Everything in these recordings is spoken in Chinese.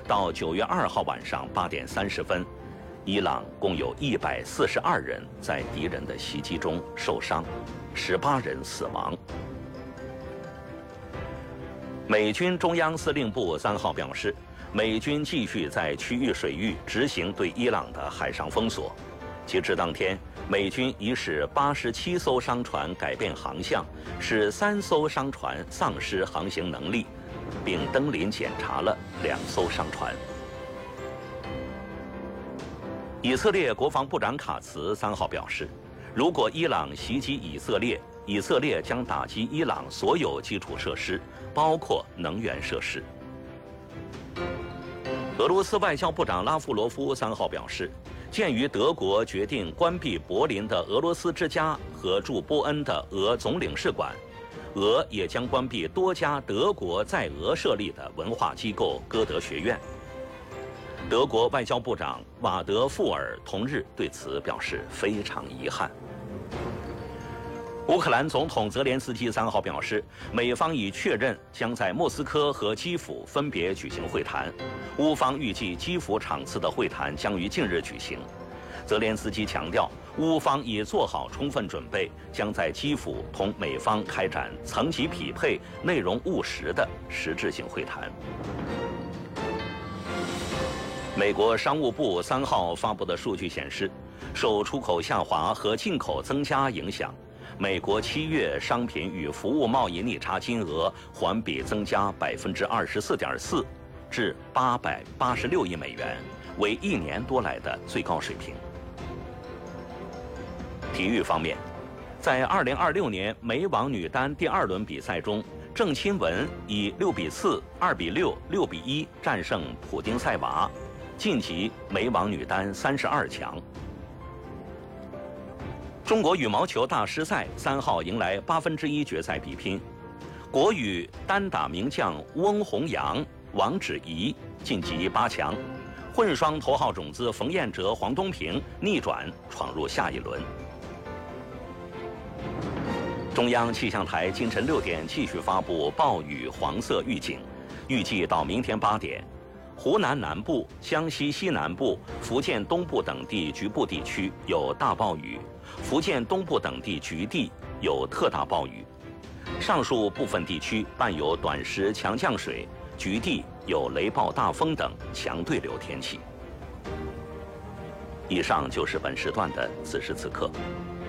到9月2号晚上8点30分，伊朗共有142人在敌人的袭击中受伤，18人死亡。美军中央司令部3号表示，美军继续在区域水域执行对伊朗的海上封锁。截至当天，美军已使87艘商船改变航向，使3艘商船丧失航行能力，并登临检查了2艘商船。以色列国防部长卡茨3号表示，如果伊朗袭击以色列，以色列将打击伊朗所有基础设施，包括能源设施。俄罗斯外交部长拉夫罗夫3号表示，鉴于德国决定关闭柏林的俄罗斯之家和驻波恩的俄总领事馆，俄也将关闭多家德国在俄设立的文化机构歌德学院。德国外交部长瓦德富尔同日对此表示非常遗憾。乌克兰总统泽连斯基3号表示，美方已确认将在莫斯科和基辅分别举行会谈，乌方预计基辅场次的会谈将于近日举行。泽连斯基强调，乌方已做好充分准备，将在基辅同美方开展层级匹配、内容务实的实质性会谈。美国商务部3号发布的数据显示，受出口下滑和进口增加影响，美国7月商品与服务贸易逆差金额环比增加24.4%，至886亿美元，为1年多来的最高水平。体育方面，在2026年美网女单第2轮比赛中，郑钦文以6比4、2比6、6比1战胜普丁塞娃，晋级美网女单32强。中国羽毛球大师赛3号迎来1/8决赛比拼，国羽单打名将翁宏阳、王芷怡晋级8强，混双头号种子冯彦哲、黄东萍逆转闯入下一轮。中央气象台今晨6点继续发布暴雨黄色预警，预计到明天8点，湖南南部、江西西南部、福建东部等地局部地区有大暴雨，福建东部等地局地有特大暴雨，上述部分地区伴有短时强降水，局地有雷暴大风等强对流天气。以上就是本时段的此时此刻。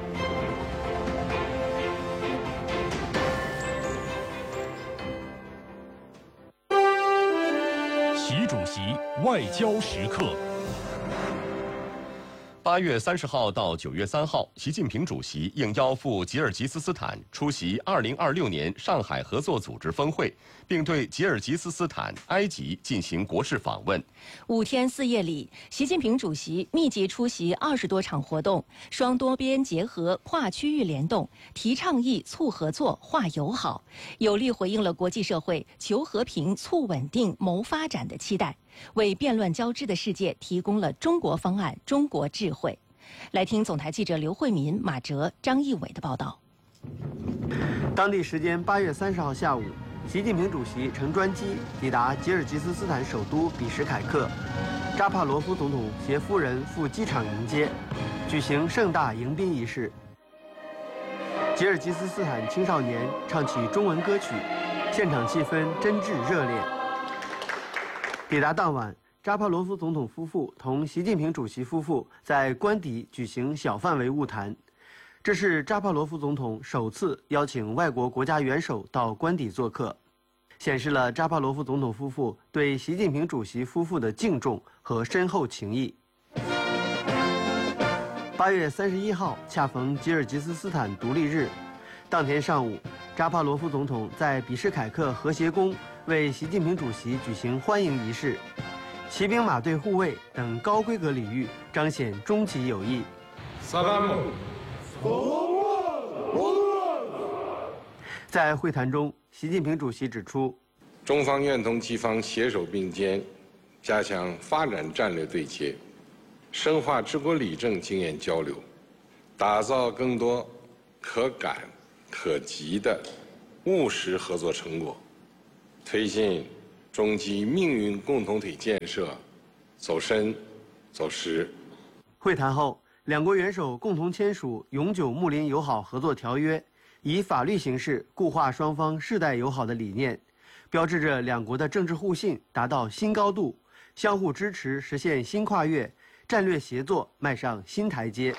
习主席外交时刻。8月30号到9月3号，习近平主席应邀赴吉尔吉斯斯坦出席2026年上海合作组织峰会，并对吉尔吉斯斯坦、埃及进行国事访问。 5天4夜里，习近平主席密集出席20多场活动，双多边结合、跨区域联动，提倡议、促合作、化友好，有力回应了国际社会求和平、促稳定、谋发展的期待，为变乱交织的世界提供了中国方案、中国智慧。来听总台记者刘慧民、马哲、张义伟的报道。 当地时间8月30号下午，习近平主席乘专机抵达吉尔吉斯斯坦首都比什凯克，扎帕罗夫总统携夫人赴机场迎接，举行盛大迎宾仪式。吉尔吉斯斯坦青少年唱起中文歌曲，现场气氛真挚热烈。抵达当晚，扎帕罗夫总统夫妇同习近平主席夫妇在官邸举行小范围晤谈，这是扎帕罗夫总统首次邀请外国国家元首到官邸做客，显示了扎帕罗夫总统夫妇对习近平主席夫妇的敬重和深厚情谊。8月31号恰逢吉尔吉斯斯坦独立日，当天上午，扎帕罗夫总统在比什凯克和谐宫为习近平主席举行欢迎仪式，骑兵马队护卫等高规格礼遇彰显中吉友谊。在会谈中，习近平主席指出， 中方愿同其方携手并肩，加强发展战略对接，深化治国理政经验交流，打造更多可感可及的务实合作成果，推进中基命运共同体建设走深走实。 会谈后，两国元首共同签署永久睦邻友好合作条约，以法律形式固化双方世代友好的理念，标志着两国的政治互信达到新高度，相互支持实现新跨越，战略协作迈上新台阶。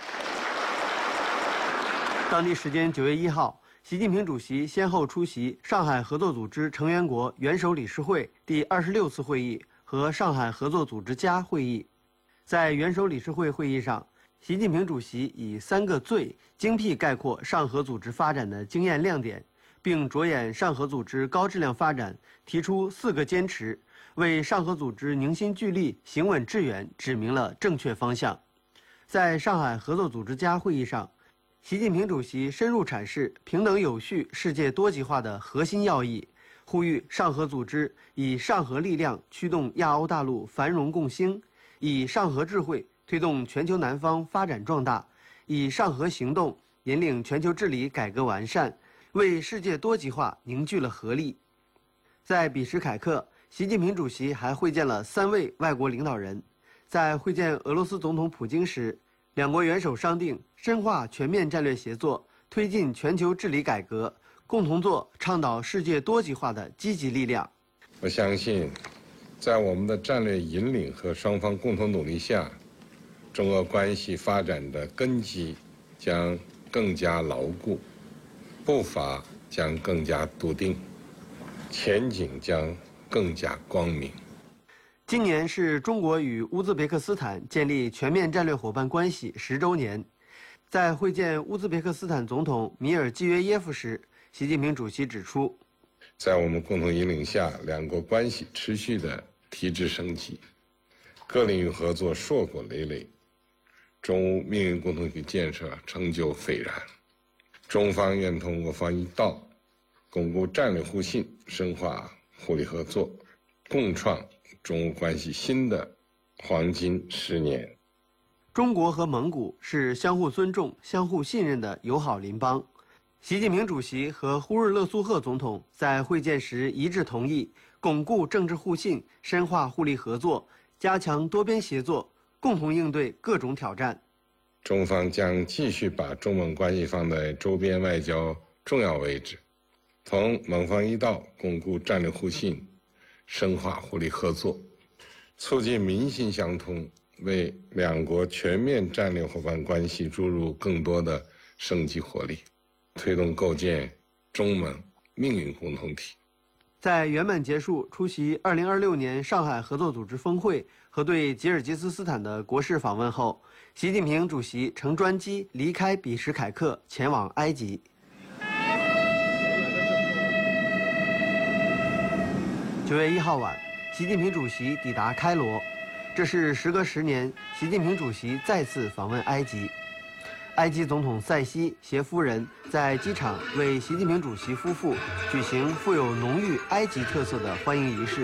当地时间9月1号，习近平主席先后出席上海合作组织成员国元首理事会第26次会议和上海合作组织家会议。在元首理事会会议上，习近平主席以3个最精辟概括上合组织发展的经验亮点，并着眼上合组织高质量发展，提出4个坚持，为上合组织凝心聚力、行稳致远指明了正确方向。在上海合作组织家会议上，习近平主席深入阐释平等有序世界多极化的核心要义，呼吁上合组织以上合力量驱动亚欧大陆繁荣共兴，以上合智慧推动全球南方发展壮大，以上合行动引领全球治理改革完善，为世界多极化凝聚了合力。在比什凯克，习近平主席还会见了3位外国领导人。在会见俄罗斯总统普京时，两国元首商定深化全面战略协作，推进全球治理改革，共同做倡导世界多极化的积极力量。 我相信，在我们的战略引领和双方共同努力下，中俄关系发展的根基将更加牢固，步伐将更加笃定，前景将更加光明。 今年是中国与乌兹别克斯坦建立全面战略伙伴关系10周年。在会见乌兹别克斯坦总统米尔季约耶夫时，习近平主席指出， 在我们共同引领下，两国关系持续的提质升级，各领域合作硕果累累，中乌命运共同体建设成就斐然。中方愿同我方一道，巩固战略互信，深化互利合作，共创中乌关系新的黄金10年。 中国和蒙古是相互尊重、相互信任的友好邻邦。习近平主席和呼日勒苏赫总统在会见时一致同意，巩固政治互信，深化互利合作，加强多边协作，共同应对各种挑战。 中方将继续把中蒙关系放在周边外交重要位置，同蒙方一道巩固战略互信，深化互利合作，促进民心相通，为两国全面战略伙伴关系注入更多的生机活力，推动构建中蒙命运共同体。 在圆满结束出席2026年上海合作组织峰会和对吉尔吉斯斯坦的国事访问后，习近平主席乘专机离开比什凯克，前往埃及。9月1号晚，习近平主席抵达开罗，这是时隔10年，习近平主席再次访问埃及。埃及总统塞西携夫人在机场为习近平主席夫妇举行富有浓郁埃及特色的欢迎仪式。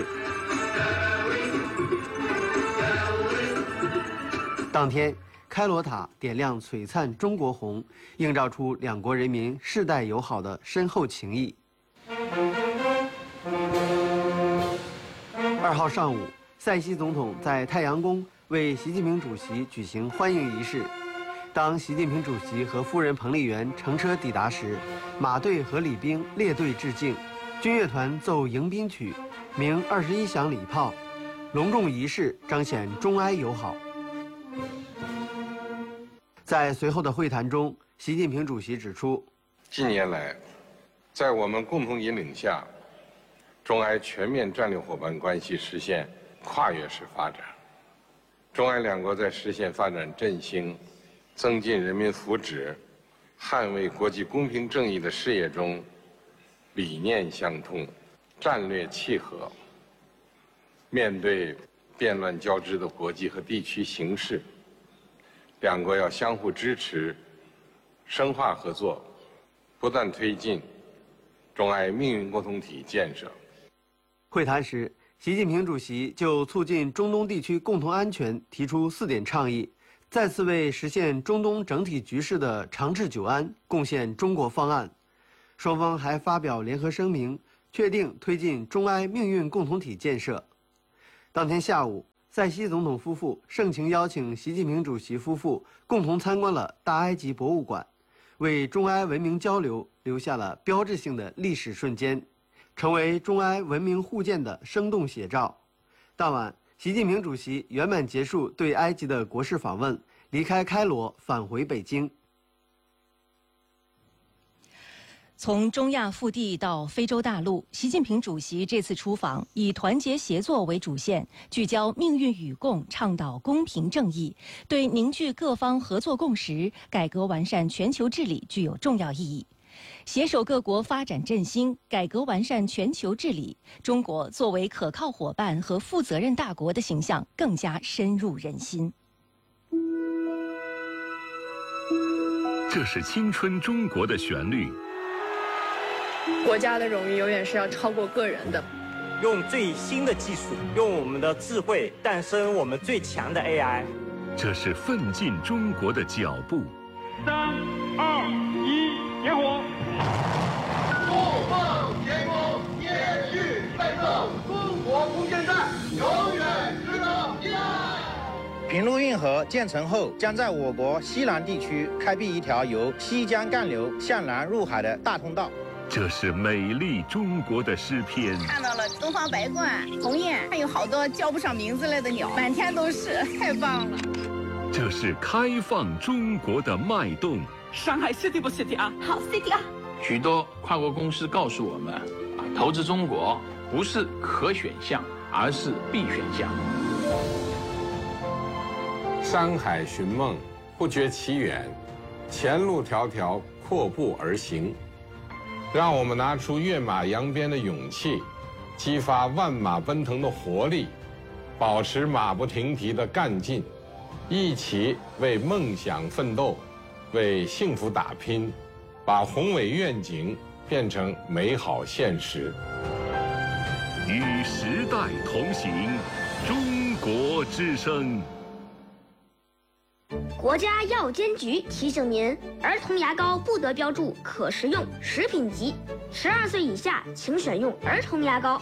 当天，开罗塔点亮璀璨中国红，映照出两国人民世代友好的深厚情谊。2号上午，塞西总统在太阳宫为习近平主席举行欢迎仪式。当习近平主席和夫人彭丽媛乘车抵达时，马队和礼兵列队致敬，军乐团奏迎宾曲，鸣21响礼炮，隆重仪式彰显中埃友好。在随后的会谈中，习近平主席指出， 近年来，在我们共同引领下，中埃全面战略伙伴关系实现跨越式发展，中埃两国在实现发展振兴、增进人民福祉、捍卫国际公平正义的事业中，理念相通，战略契合。面对变乱交织的国际和地区形势，两国要相互支持，深化合作，不断推进中埃命运共同体建设。 会谈时，习近平主席就促进中东地区共同安全提出4点倡议，再次为实现中东整体局势的长治久安贡献中国方案。双方还发表联合声明， 确定推进中埃命运共同体建设。当天下午，塞西总统夫妇盛情邀请习近平主席夫妇共同参观了大埃及博物馆，为中埃文明交流留下了标志性的历史瞬间，成为中埃文明互鉴的生动写照。当晚，习近平主席圆满结束对埃及的国事访问，离开开罗返回北京。 从中亚腹地到非洲大陆，习近平主席这次出访以团结协作为主线，聚焦命运与共，倡导公平正义，对凝聚各方合作共识、改革完善全球治理具有重要意义。携手各国发展振兴、改革完善全球治理，中国作为可靠伙伴和负责任大国的形象更加深入人心。 这是青春中国的旋律。 国家的荣誉永远是要超过个人的。 用最新的技术，用我们的智慧诞生我们最强的 AI。 这是奋进中国的脚步。 3、2、1，点火！ 不忘前功，延续奋斗，中国空间站永远值得依赖。 平陆运河建成后，将在我国西南地区开辟一条由西江干流向南入海的大通道。 这是美丽中国的诗篇。 看到了东方白鹳、鸿雁，还有好多叫不上名字来的鸟，满天都是，太棒了。 这是开放中国的脉动。 上海 City 不 City 啊？ 好 City 啊！ 许多跨国公司告诉我们，投资中国不是可选项，而是必选项。 山海寻梦，不觉其远；前路迢迢，阔步而行。让我们拿出跃马扬鞭的勇气，激发万马奔腾的活力，保持马不停蹄的干劲，一起为梦想奋斗，为幸福打拼，把宏伟愿景变成美好现实。 与时代同行，中国之声。 国家药监局提醒您：儿童牙膏不得标注可食用、食品级，12岁以下请选用儿童牙膏。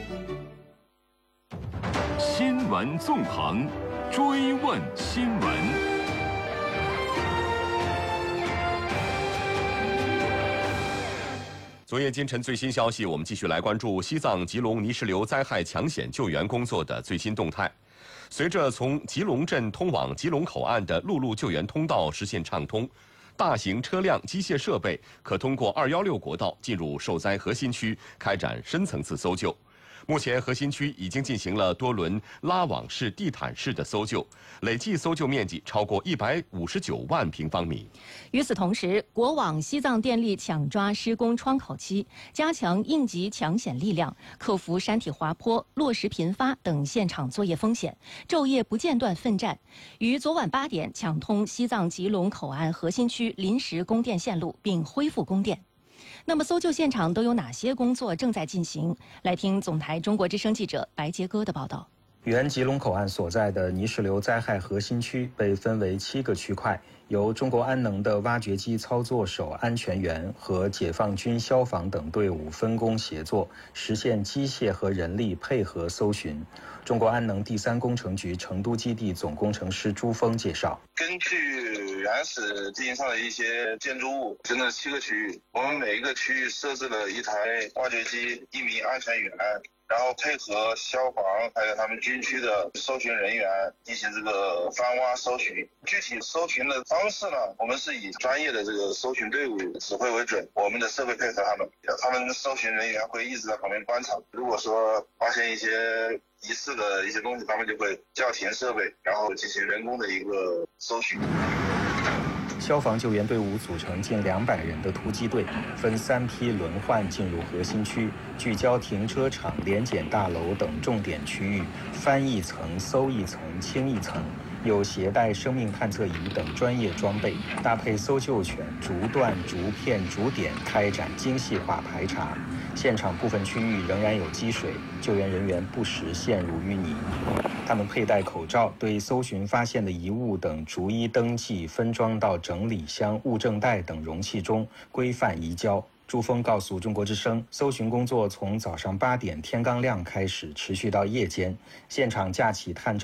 新闻纵横，追问新闻。 昨夜今晨最新消息，我们继续来关注西藏吉隆泥石流灾害抢险救援工作的最新动态。随着从吉隆镇通往吉隆口岸的陆路救援通道实现畅通，大型车辆、机械设备可通过216国道进入受灾核心区，开展深层次搜救。目前核心区已经进行了多轮拉网式、地毯式的搜救，累计搜救面积超过159万平方米。 与此同时，国网西藏电力抢抓施工窗口期，加强应急抢险力量，克服山体滑坡、落石频发等现场作业风险，昼夜不间断奋战，于昨晚8点抢通西藏吉隆口岸核心区临时供电线路，并恢复供电。那么搜救现场都有哪些工作正在进行？来听总台中国之声记者白杰哥的报道。 原吉隆口岸所在的泥石流灾害核心区被分为7个区块，由中国安能的挖掘机操作手安全员和解放军消防等队伍分工协作，实现机械和人力配合搜寻。中国安能第3工程局成都基地总工程师朱峰介绍， 根据原始地形上的一些建筑物，整整7个区域，我们每一个区域设置了1台挖掘机、1名安全员，然后配合消防还有他们军区的搜寻人员进行这个翻挖搜寻。具体搜寻的方式呢，我们是以专业的这个搜寻队伍指挥为准，我们的设备配合他们搜寻人员会一直在旁边观察，如果说发现一些疑似的一些东西，他们就会叫停设备，然后进行人工的一个搜寻。 消防救援队伍组成近200人的突击队，分3批轮换进入核心区，聚焦停车场、联检大楼等重点区域，翻一层、搜一层、清一层。有携带生命探测仪等专业装备，搭配搜救犬，逐段、逐片、逐点开展精细化排查。现场部分区域仍然有积水，救援人员不时陷入淤泥。他们佩戴口罩，对搜寻发现的遗物等逐一登记，分装到整理箱、物证袋等容器中，规范移交。 朱峰告诉中国之声，搜寻工作从早上8点天刚亮开始，持续到夜间，现场架起探照